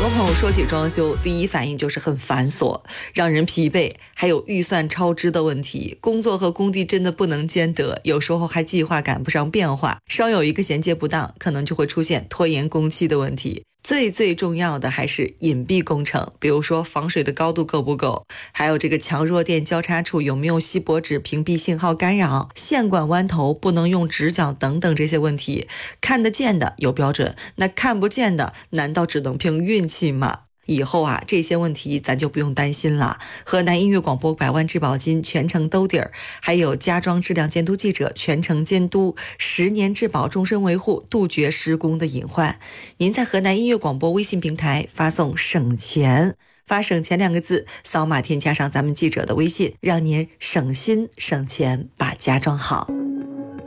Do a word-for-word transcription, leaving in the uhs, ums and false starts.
多朋友说起装修，第一反应就是很繁琐，让人疲惫，还有预算超支的问题。工作和工地真的不能兼得，有时候还计划赶不上变化，稍有一个衔接不当，可能就会出现拖延工期的问题。最最重要的还是隐蔽工程，比如说防水的高度够不够，还有这个强弱电交叉处有没有锡箔纸屏蔽信号干扰，线管弯头不能用直角等等这些问题。看得见的有标准，那看不见的难道只能凭运气吗？以后啊，这些问题咱就不用担心了。河南音乐广播百万质保金全程兜底儿，还有家装质量监督记者全程监督，十年质保终身维护，杜绝施工的隐患。您在河南音乐广播微信平台发送省钱，发省钱两个字，扫码添加上咱们记者的微信，让您省心省钱把家装好。